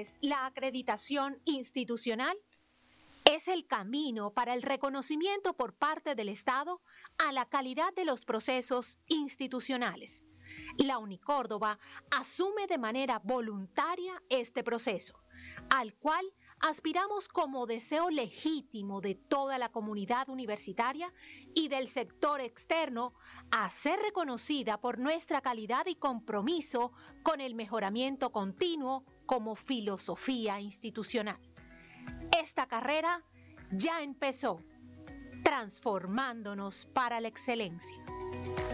ustedes la acreditación institucional? Es el camino para el reconocimiento por parte del Estado a la calidad de los procesos institucionales. La Unicórdoba asume de manera voluntaria este proceso, al cual aspiramos como deseo legítimo de toda la comunidad universitaria y del sector externo a ser reconocida por nuestra calidad y compromiso con el mejoramiento continuo como filosofía institucional. Esta carrera ya empezó, transformándonos para la excelencia.